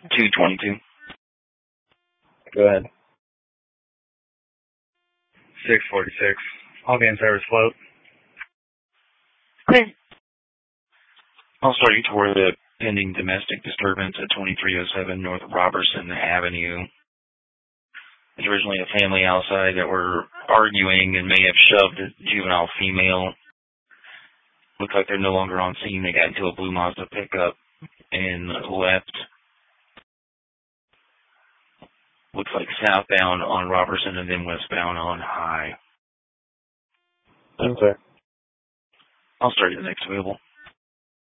222. Go ahead. 646. All game service float. Okay. I'll start you toward the pending domestic disturbance at 2307 North Robertson Avenue. There's originally a family outside that were arguing and may have shoved a juvenile female. Looks like they're no longer on scene. They got into a blue Mazda pickup and left. Looks like southbound on Robertson and then westbound on High. Okay. I'll start you the next available.